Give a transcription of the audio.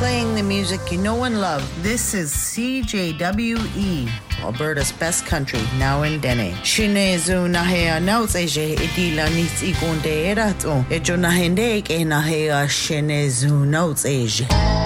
Playing the music you know and love. This is CJWE, Alberta's best country, now in Dene. Shinezu nahea nautseje idila nits igonde erato. Ejo nahende ke nahea shinezu nautseje.